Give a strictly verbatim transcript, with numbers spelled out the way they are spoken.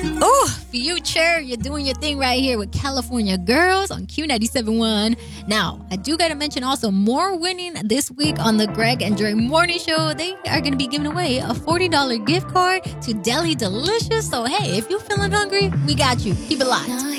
Oh, Future, you're doing your thing right here with California Girls on Q ninety-seven point one. Now, I do got to mention also more winning this week on the Greg and Dre Morning Show. They are going to be giving away a forty dollars gift card to Deli Delicious. So, hey, if you're feeling hungry, we got you. Keep it locked.